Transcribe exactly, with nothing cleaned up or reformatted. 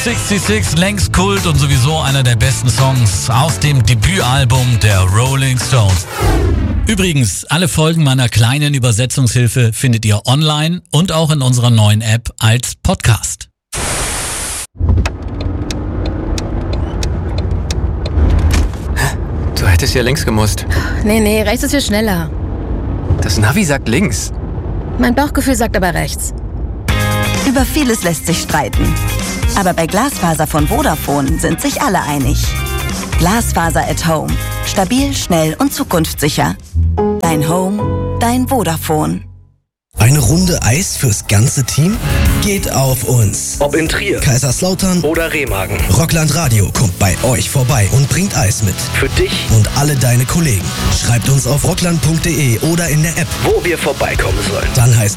sechsundsechzig, längst Kult und sowieso einer der besten Songs aus dem Debütalbum der Rolling Stones. Übrigens, alle Folgen meiner kleinen Übersetzungshilfe findet ihr online und auch in unserer neuen App als Podcast. Du hättest ja links gemusst. Nee, nee, rechts ist viel schneller. Das Navi sagt links. Mein Bauchgefühl sagt aber rechts. Über vieles lässt sich streiten. Aber bei Glasfaser von Vodafone sind sich alle einig. Glasfaser at Home. Stabil, schnell und zukunftssicher. Dein Home, dein Vodafone. Eine Runde Eis fürs ganze Team? Geht auf uns. Ob in Trier, Kaiserslautern oder Remagen. Rockland Radio kommt bei euch vorbei und bringt Eis mit. Für dich Und alle deine Kollegen. Schreibt uns auf rockland punkt de oder in der App. wo wir vorbeikommen sollen. Dann heißt